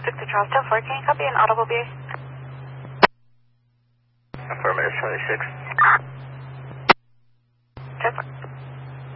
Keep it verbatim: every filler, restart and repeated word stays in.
to Charleston, Florida. Can you copy an audible B A? Affirmative, twenty-six.